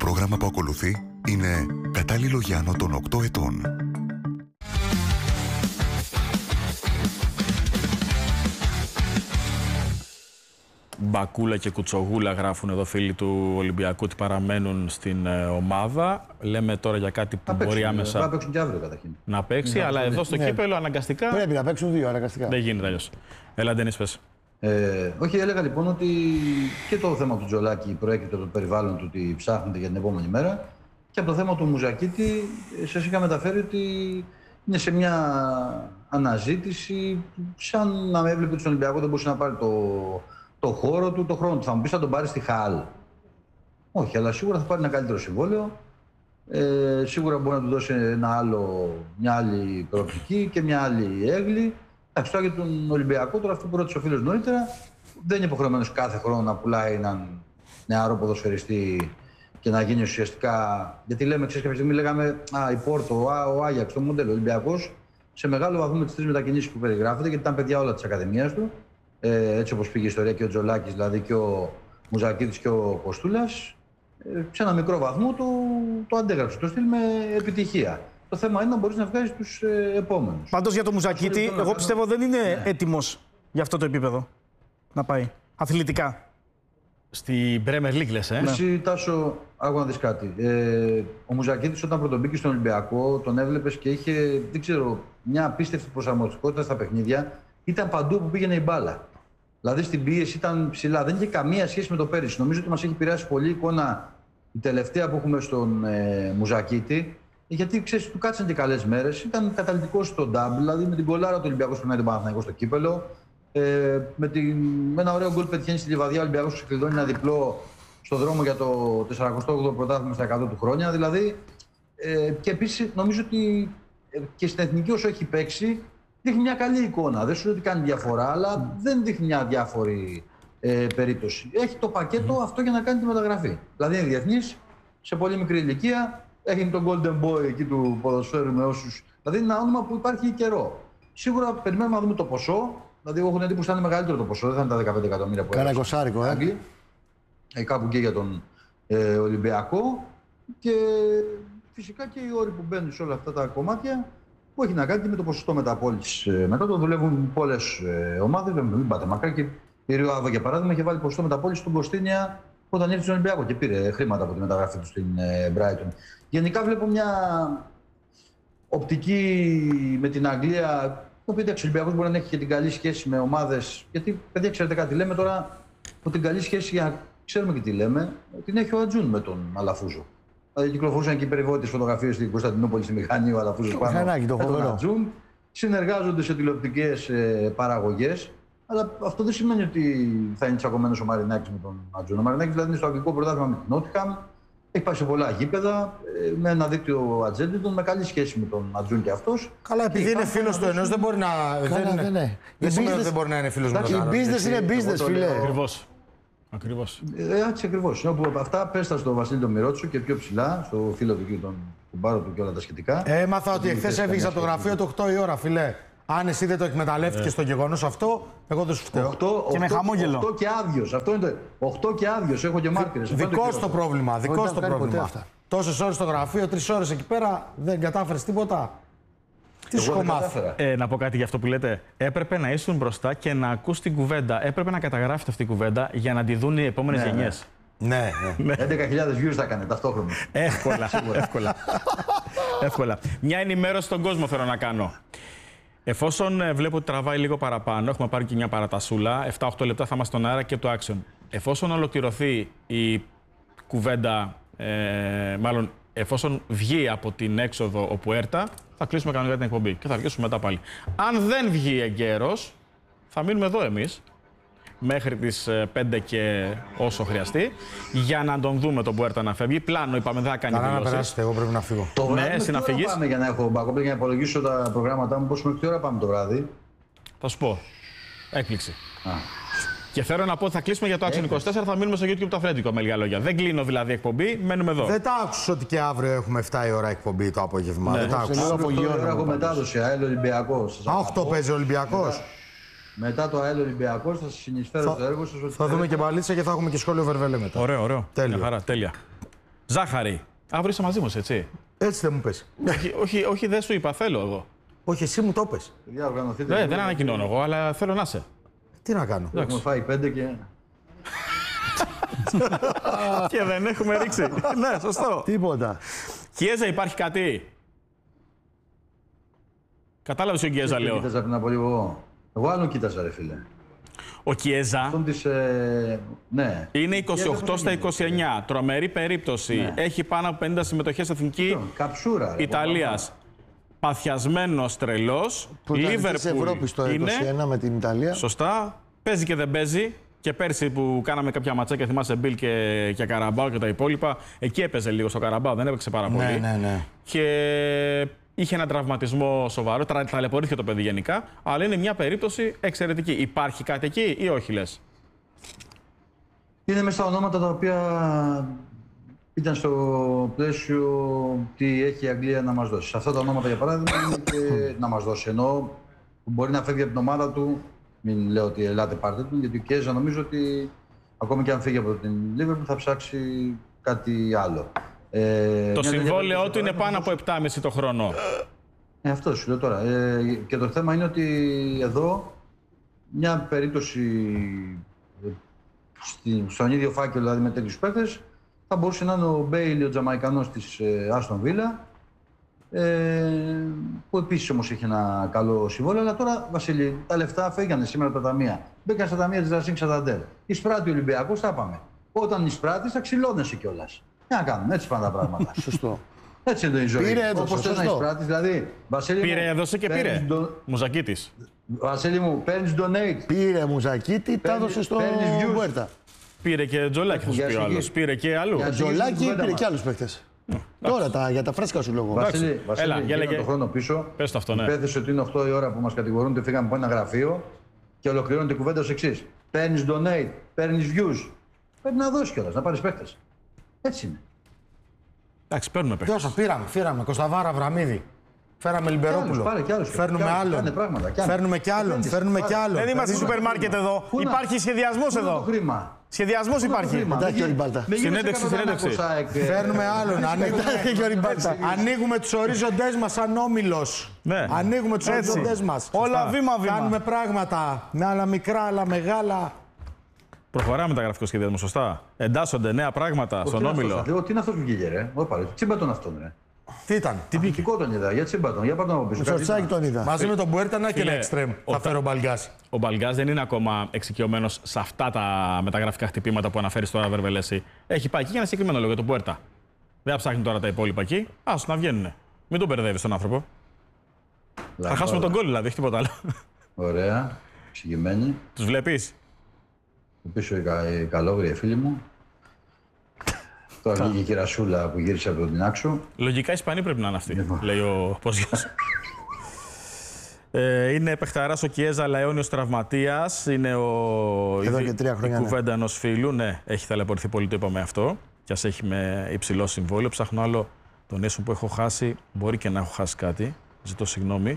πρόγραμμα που ακολουθεί είναι κατάλληλο για άνω των 8 ετών. Μπακούλα και Κουτσογούλα γράφουν εδώ φίλοι του Ολυμπιακού ότι παραμένουν στην ομάδα. Λέμε τώρα για κάτι που μπορεί άμεσα να παίξουν και αύριο καταρχήν. Να παίξει, αλλά εδώ στο κύπελο αναγκαστικά. Πρέπει να παίξουν δύο αναγκαστικά. Δεν γίνεται αλλιώς. Έλα, Ντένις, πες. Όχι, έλεγα λοιπόν ότι και το θέμα του Τζολάκη προέρχεται από το περιβάλλον του ότι ψάχνεται για την επόμενη μέρα. Και από το θέμα του Μουζακίτη, σας είχα μεταφέρει ότι είναι σε μια αναζήτηση, σαν να με έβλεπε τον Ολυμπιακό δεν μπορούσε να πάρει το χώρο του, το χρόνο του. Θα μου πεις θα τον πάρει στη ΧΑΛ. Όχι, αλλά σίγουρα θα πάρει ένα καλύτερο συμβόλαιο. Σίγουρα μπορεί να του δώσει μια άλλη προοπτική και μια άλλη έγκλη. Εντάξει, τώρα για τον Ολυμπιακό, τώρα αυτό που ρώτησε ο φίλος νωρίτερα, δεν είναι υποχρεωμένος κάθε χρόνο να πουλάει έναν νεαρό ποδοσφαιριστή και να γίνει ουσιαστικά. Γιατί λέμε, ξέρεις, κάποια στιγμή λέγαμε η Πόρτο, ο Άγιαξ, το μοντέλο. Ο Ολυμπιακός σε μεγάλο βαθμό με τις τρεις μετακινήσεις που περιγράφεται, γιατί ήταν παιδιά όλα της Ακαδημίας του, έτσι όπως πήγε η ιστορία και ο Τζολάκης, δηλαδή και ο Μουζακίτης και ο Κοστούλας, σε ένα μικρό βαθμό το αντέγραψε. Το στυλ με επιτυχία. Το θέμα είναι να μπορείς να βγάζεις τους επόμενους. Πάντως για το Μουζακίτη, εγώ πιστεύω δεν είναι έτοιμος για αυτό το επίπεδο να πάει αθλητικά. Στην Premier League λες, Εσύ, Τάσο, άκου να δεις κάτι. Ο Μουζακίτης όταν πρωτομπήκε στον Ολυμπιακό, τον έβλεπες και είχε, δεν ξέρω, μια απίστευτη προσαρμοστικότητα στα παιχνίδια. Ήταν παντού που πήγαινε η μπάλα. Δηλαδή στην πίεση ήταν ψηλά. Δεν είχε καμία σχέση με το πέρυσι. Νομίζω ότι μας έχει επηρεάσει πολύ η εικόνα η τελευταία που έχουμε στον Μουζακίτη. Γιατί ξέρεις, του κάτσαν και καλές μέρες. Ήταν καταλυτικός στο ντάμπλ, δηλαδή με την κολάρα του Ολυμπιακού περνάει τον Παναθηναϊκό στο κύπελο. Με ένα ωραίο γκολ πετυχαίνει στη Λιβαδιά. Ο Ολυμπιακός ξεκλειδώνει ένα διπλό στο δρόμο για το 48ο πρωτάθλημα στα 100 του χρόνια. Δηλαδή, και επίσης νομίζω ότι και στην εθνική όσο έχει παίξει, δείχνει μια καλή εικόνα. Δεν σου λέω ότι κάνει διαφορά, αλλά δεν δείχνει μια διάφορη περίπτωση. Έχει το πακέτο αυτό για να κάνει τη μεταγραφή. Δηλαδή είναι διεθνής, σε πολύ μικρή ηλικία. Έχει τον Golden Boy εκεί του ποδοσφαίρου με όσους. Δηλαδή είναι ένα όνομα που υπάρχει καιρό. Σίγουρα περιμένουμε να δούμε το ποσό. Δηλαδή, εγώ έχω την εντύπωση ότι θα είναι μεγαλύτερο το ποσό. Δεν θα είναι τα 15 εκατομμύρια που έκανε. Κάνα 20. Κάπου και για τον Ολυμπιακό. Και φυσικά και οι όροι που μπαίνουν σε όλα αυτά τα κομμάτια που έχει να κάνει και με το ποσοστό μεταπώλησης. Μετά το δουλεύουν πολλές ομάδες. Μην πάτε μακριά. Και η Ριο Άβα, για παράδειγμα, είχε βάλει ποσοστό μεταπώλησης στον Κωστίνια όταν ήρθε στον Ολυμπιακό και πήρε χρήματα από τη μεταγραφή του στην Brighton. Γενικά βλέπω μια οπτική με την Αγγλία. Το οποίο ο Ολυμπιακός μπορεί να έχει και την καλή σχέση με ομάδες. Γιατί, παιδιά, ξέρετε κάτι, λέμε τώρα ότι την καλή σχέση, για να ξέρουμε και τι λέμε, την έχει ο Ατζούν με τον Αλαφούζο. Δηλαδή, κυκλοφορούσαν και οι περιβόητες φωτογραφίες στην Κωνσταντινούπολη στη μηχανή, ο Αλαφούζος πάνω με τον Ατζούν. Συνεργάζονται σε τηλεοπτικές παραγωγές. Αλλά αυτό δεν σημαίνει ότι θα είναι τσακωμένος ο Μαρινάκης με τον Ατζούν. Ο Μαρινάκης δηλαδή είναι στο αγγλικό πρωτάθλημα με την Νότιχαμ. Έχει πάει σε πολλά γήπεδα, με ένα δίκτυο ατζέντιτων, με καλή σχέση με τον Ατζούν και αυτός. Καλά, επειδή είναι φίλος του ενός, δεν μπορεί να. Δεν σημαίνει ότι δεν μπορεί να είναι φίλος του άλλου. Η business είναι business, φίλε. Ακριβώς. Έτσι ακριβώς. Αυτά πέστα στο Βασίλη τον Μυρότσο και πιο ψηλά, στο φίλο του και τον κουμπάρο του και όλα τα σχετικά. Έμαθα ότι εχθές έφυγες από το γραφείο του 8 η ώρα, φίλε. Αν εσύ δεν το εκμεταλλεύτηκες το γεγονός αυτό, εγώ δεν σου φταίω. Και με χαμόγελο. 8 και άδειος. Αυτό είναι το 8 και άδειος. Έχω και μάρκερες. Δικό σου το πρόβλημα. Δικό σου το πρόβλημα. Τόσες ώρες στο γραφείο, 3 ώρες εκεί πέρα, δεν κατάφερες τίποτα. Τι σου έχω μάθει. Να πω κάτι για αυτό που λέτε. Έπρεπε να ήσουν μπροστά και να ακούς την κουβέντα. Έπρεπε να καταγράφετε αυτή την κουβέντα για να τη δουν οι επόμενες γενιές. Ναι. 11.000 views θα έκανε ταυτόχρονα. Εύκολα. Μια ενημέρωση στον κόσμο θέλω να κάνω. Εφόσον βλέπω ότι τραβάει λίγο παραπάνω, έχουμε πάρει και μια παρατασούλα, 7-8 λεπτά θα είμαστε στον αέρα και το action. Εφόσον ολοκληρωθεί η κουβέντα, μάλλον εφόσον βγει από την έξοδο ο Πουέρτα, θα κλείσουμε κανονικά την εκπομπή και θα αρχίσουμε μετά πάλι. Αν δεν βγει εγκαίρος, θα μείνουμε εδώ εμείς μέχρι τις 5 και όσο χρειαστεί, για να τον δούμε τον Πουέρτα να φεύγει. Πλάνο, είπαμε, δεν θα κάνει δηλώσεις. Καλά να περάσετε, εγώ πρέπει να φύγω. Το βράδυ εσύ να φύγεις. Πάμε για να έχω backup, για να υπολογίσω τα προγράμματά μου. Πώς μέχρι τι ώρα πάμε το βράδυ. Θα σου πω. Έκπληξη. Και θέλω να πω ότι θα κλείσουμε για το Action 24, θα μείνουμε στο YouTube το Αφρέντικο, με λίγα λόγια. Δεν κλείνω δηλαδή εκπομπή, μένουμε εδώ. Δεν τα άκουσα ότι και αύριο έχουμε 7 η ώρα εκπομπή το απόγευμα. Ναι. Δεν τα άκουσα. Έχω μετάδοση, ΑΕΛ Ολυμπιακός. 8 παίζει ο Ολυμπιακός. Μετά το ΑΕΛ Ολυμπιακός θα σας συνεισφέρω στο έργο σας. Θα δούμε και μπαλίτσα και θα έχουμε και σχόλιο Βερβέλε μετά. Ωραίο. Τέλειο. Μια χαρά, τέλεια. Ζάχαρη. Αύριο είσαι μαζί μας, έτσι. Έτσι δεν μου πες. όχι, δεν σου είπα, θέλω εγώ. Όχι, εσύ μου το πες. Δεν ανακοινώνω εγώ, αλλά θέλω να είσαι. Τι να κάνω. Έχουμε φάει 5 και. Και δεν έχουμε ρίξει. Ναι, σωστό. Τίποτα. Κιέζα, υπάρχει κάτι. Κατάλαβες ο Κιέζα, λέω. Κοίταζα πριν από λίγο. Εγώ άλλον κοίταζα, ρε φίλε. Ο Κιέζα ναι. είναι 28 στα 29. Τρομερή περίπτωση. Ναι. Έχει πάνω από 50 συμμετοχές στην εθνική Καψούρα. Ιταλίας. Παθιασμένος τρελός. Πρωταθλητής Ευρώπης το 2021 με την Ιταλία. Σωστά. Παίζει και δεν παίζει. Και πέρσι που κάναμε κάποια ματσάκια, θυμάσαι Μπιλ και Καραμπάο και τα υπόλοιπα, εκεί έπαιζε λίγο στο Καραμπάο, δεν έπαιξε πάρα πολύ. Ναι. Και είχε έναν τραυματισμό σοβαρό, ταλαιπωρήθηκε το παιδί γενικά, αλλά είναι μια περίπτωση εξαιρετική. Υπάρχει κάτι εκεί ή όχι, λες? Είναι μέσα στα ονόματα τα οποία ήταν στο πλαίσιο τι έχει η Αγγλία να μας δώσει. Σε αυτά τα ονόματα, για παράδειγμα, είναι και να μας δώσει. Ενώ μπορεί να φεύγει από την ομάδα του, μην λέω ότι ελάτε πάρτε του, γιατί ο Κιέζα νομίζω ότι ακόμη και αν φύγει από την Λίβερπουλ θα ψάξει κάτι άλλο. Το συμβόλαιό του είναι πάνω από 7,5 το χρόνο. Αυτό σου λέω τώρα. Και το θέμα είναι ότι εδώ μια περίπτωση στον ίδιο φάκελο, δηλαδή με τέτοιους παίκτες, θα μπορούσε να είναι ο Μπέιλι, ο Τζαμαϊκανός της Άστον Βίλα, που επίσης όμως έχει ένα καλό συμβόλαιο. Αλλά τώρα, Βασίλη, τα λεφτά φύγανε σήμερα από τα ταμεία. Μπήκαν στα ταμεία της Racing Santander. Εισπράττει ο Ολυμπιακός, τα είπαμε. Όταν εισπράττεις, θα ξυλώνεσαι κιόλας. Τι να κάνουμε, έτσι πάνε τα πράγματα. Σωστό. Έτσι είναι η ζωή. Πήρε, έδωσε, όπως θες να εισπράττεις, δηλαδή. Βασίλη Πήρε, μου, έδωσε και πήρε. Μουζακίτης. Βασίλη μου, παίρνεις donate. Πήρε Μουζακίτη, τα έδωσε στο Μπουέρτα. Πήρε και Τζολάκη, θα σου πει ο άλλος. Πήρε και αλλού. Για Τζολάκη πήρε και άλλους παίχτες. Τώρα για τα φρέσκα σου λόγω. Βασίλη, Έλα, για λέγε. τον χρόνο πίσω. Πες το αυτό, ναι. Υπέθεσε ότι είναι 8 η ώρα που μας κατηγορούν ότι φύγαμε από ένα γραφείο και ολοκληρώνεται η κουβέντα ως εξής. Παίρνεις donate, παίρνεις views. Πρέπει να δώσεις κιόλας, να πάρεις παίχτες. Έτσι είναι. Εντάξει, παίρνουμε παίχτες. Δώσα, πήραμε. Κωνσταβάρα, Αβραμίδη. Φέραμε Λιμπερόπουλο. Πάρε κι άλλους. Φέρνουμε άλλον. Φέρνουμε κι άλλον. Δεν είμαστε σούπερ μάρκετ εδώ. Υπάρχει σχεδιασμός Το εδώ. χρήμα. Σχεδιασμός υπάρχει. Μετά και ο Ριμπάλτα. Συνέντευξη. Φέρνουμε άλλον. Ανοίγουμε τους ορίζοντές μας σαν όμιλος. Ναι. Ανοίγουμε τους Έτσι. ορίζοντές μας. Όλα βήμα-βήμα. Κάνουμε πράγματα με άλλα μικρά, άλλα μεγάλα. Προχωράμε τα γραφικό σχεδιασμό, σωστά. Εντάσσονται νέα πράγματα στον όμιλο. Τι είναι αυτό που βγήκε, ρε. Όπα, τσίμπα τον αυτόν, ρε. Τι ήταν. Τυπικό τον είδα, για τσίμπα τον. Για πάρ' τον από πίσω. Σορτσάκι τον είδα. Μαζί με τον Μπουέρτα να και ένα Φίλε, εξτρέμ. Θα φέρω Μπαλγκάς. Ο Μπαλγκάς δεν είναι ακόμα εξοικειωμένος σε αυτά τα μεταγραφικά χτυπήματα που αναφέρει τώρα, Βερβελέση. Έχει πάει εκεί για ένα συγκεκριμένο λόγο, για τον Πουέρτα. Δεν θα ψάχνει τώρα τα υπόλοιπα εκεί. Άσου να βγαίνουνε. Μην τον μπερδεύεις τον άνθρωπο. Θα χάσουμε τον γκολ δηλαδή, όχι τίποτα άλλο. Ωραία. Εξηγημένη. Τους βλέπεις? Πίσω η καλόγρια φίλη μου. Τώρα βγήκε η κυρασούλα που γύρισε από την Άξο. Λογικά Ισπανοί πρέπει να είναι αυτοί, λέει ο Πόζιος. Είναι παιχταράς ο Κιέζα, αλλά αιώνιος τραυματίας. Είναι Εδώ και 3 χρόνια. η κουβέντα ενός φίλου. Ναι, έχει ταλαιπωρηθεί πολύ, το είπαμε αυτό. Κι ας έχει με υψηλό συμβόλαιο. Ψάχνω άλλο τον έσο που έχω χάσει. Μπορεί και να έχω χάσει κάτι. Ζητώ συγγνώμη.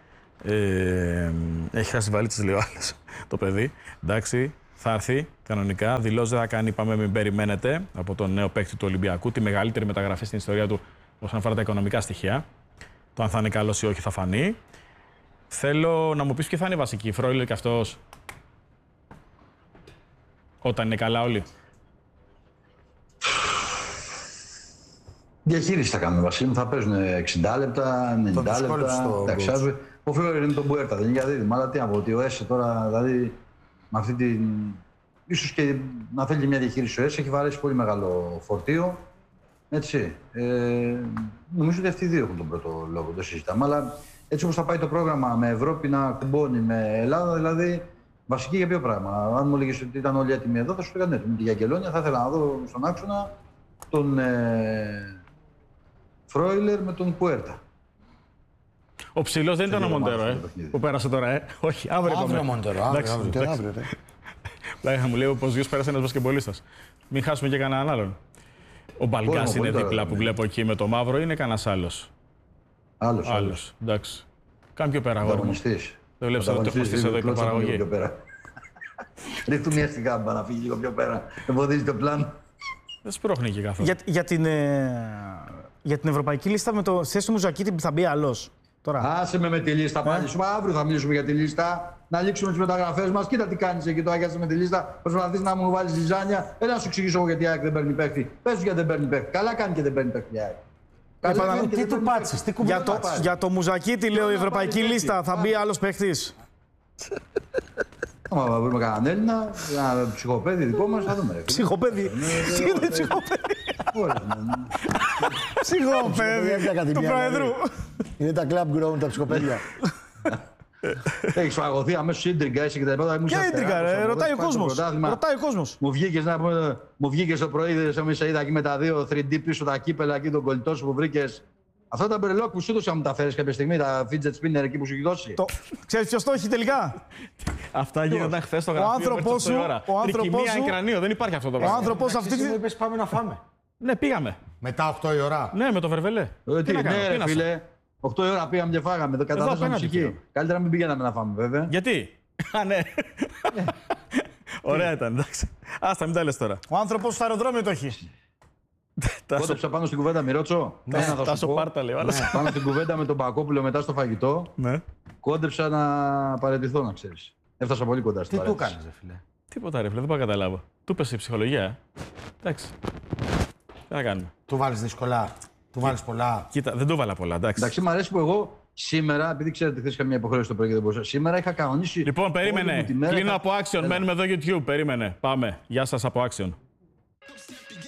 Έχει χάσει βαλίτσες, λέει ο άλλος, το παιδί. Εντάξει, θα έρθει κανονικά. Δηλώσει δεν θα κάνει, είπαμε, μην περιμένετε, από τον νέο παίκτη του Ολυμπιακού. Τη μεγαλύτερη μεταγραφή στην ιστορία του όσον αφορά τα οικονομικά στοιχεία. Το αν θα είναι καλός ή όχι θα φανεί. Θέλω να μου πεις ποια θα είναι η βασική. Φρόιλερ και αυτός. Όταν είναι καλά όλοι. Διαχείριση θα κάνουμε, Βασίλη μου. Θα παίζουν 60 λεπτά, 90 λεπτά. Εντάξει, ο Φρόιλερ είναι τον Μπουέρτα, δεν είναι για δίδυμα. Αλλά τι να πω, ότι ο Έσε τώρα, δηλαδή, με αυτή την. Ίσως και να θέλει μια διαχείριση ο Έσε, έχει βαρέσει πολύ μεγάλο φορτίο. Έτσι. Νομίζω ότι αυτοί οι δύο έχουν τον πρώτο λόγο, το συζητάμε. Αλλά έτσι όπως θα πάει το πρόγραμμα με Ευρώπη να κουμπώνει με Ελλάδα, δηλαδή βασική για ποιο πράγμα. Αν μου έλεγες ότι ήταν όλοι έτοιμοι εδώ, θα σου λέγανε έτοιμοι. Για Αγγελόνια θα ήθελα να δω στον άξονα τον Φρόιλερ με τον Πουέρτα. Ο ψηλός δεν ήταν ο Μοντέρο, που πέρασε τώρα, Όχι, αύριο Μοντέρο, Αύριο. Θα μου λέει ο Ποζιός πέρασε ένας μπασκεμπολίστας. Μην χάσουμε και κανέναν άλλον. Ο Μπαλγκάς είναι δίπλα που βλέπω εκεί με το μαύρο, είναι κανένας άλλος. Άλλος, εντάξει. Κάνε πιο πέρα, αγόρι μου. Δεν βλέπεις ότι το έχουμε στήσει εδώ η παραγωγή. Ρίχτου μια στην κάμπα να φύγει λίγο πιο πέρα. Εμποδίζει το πλάνο. Δεν σπρώχνει και καθόλου. Για την ευρωπαϊκή λίστα με το θέση του Μουζακίτη θα μπει άλλος. Τώρα. Άσε με τη λίστα πάλι. Αύριο θα μιλήσουμε για τη λίστα. Να λήξουμε τις μεταγραφές μας. Κοίτα τι κάνεις εκεί το Άγιασε με τη λίστα. Προσπαθείς να μου βάλεις ζυζάνια. Έλα να σου εξηγήσω εγώ γιατί η ΑΕΚ δεν παίρνει παίχτη. Πες σου γιατί δεν παίρνει παίχτη. Καλά κάνει και δεν παίρνει παίχτη η ΑΕΚ. Τι του πάτησες, τι κουμπί του πάτησες. Για το Μουζακίτη, λέω, η ευρωπαϊκή λίστα θα μπει άλλος παίχτης. Άμα βρούμε κανέναν Έλληνα, ένα ψυχοπαίδι δικό μας, θα δούμε. Ψυχοπαίδι. Είναι ψυχοπαίδι. Ψυχοπαίδι του Προεδρού. Είναι τα club ground, τα ψυχοπαίδια. Έχεις φαγωθεί αμέσως ίντριγκα, είσαι και τα υπόλοιπα. Ποια ίντριγκα, ρε, ρωτάει ο κόσμος. Μου βγήκες το πρωί, σε είδα εκεί με τα δύο 3D πίσω τα κύπελα εκεί, τον κολλητό σου που βρήκες. Αυτά τα μπρελόκ που σου έδωσα μου τα φέρεις κάποια στιγμή, τα fidget spinner εκεί που σου έχει δώσει. Ξέρεις ποιος το έχει τελικά. Αυτά γίνονταν χθες στο γραφείο. Ο άνθρωπός σου. Εκρανίο, δεν υπάρχει αυτό το Ο πράγμα. άνθρωπος αυτή Εσύ μου είπες πάμε να φάμε. Ναι, πήγαμε. Μετά 8 η ώρα. Ναι, με το Βερβελέ. Τι να κάνω, ρε φίλε. 8 η ώρα πήγαμε και φάγαμε. Καταθέσαμε ψυχή. Καλύτερα μην πηγαίναμε να φάμε, βέβαια. Γιατί. Α, ναι. Ωραία ήταν, εντάξει. Άστα, μην τα λες τώρα. Ο άνθρωπος στο αεροδρόμιο το έχει. Κόντεψα πάνω στην κουβέντα, Μιρότσο. Τάσο Πάρτα, λέει. Πάνω στην κουβέντα με τον Πακόπουλο μετά στο φαγητό. Κόντεψα να παραιτηθώ, να ξέρεις. Έφτασα πολύ κοντά στην Τι του παρέτηση. κάνεις, φίλε. Τίποτα, ρε φίλε, δεν πάω να καταλάβω. Του πες η ψυχολογία. Εντάξει. Τι να κάνουμε. Του βάλεις δύσκολα. Του βάλεις πολλά. Κοίτα, δεν το βάλα πολλά, εντάξει. Εντάξει, μου αρέσει που εγώ σήμερα, επειδή ξέρετε, χθες είχα μια υποχρέωση το πρωί και δεν μπορούσα. Σήμερα είχα κανονίσει. Λοιπόν, περίμενε. όλη μου τη μέρα Κλείνω είχα- από Action. Μένουμε εδώ YouTube. Περίμενε. Πάμε. Γεια σας από Action.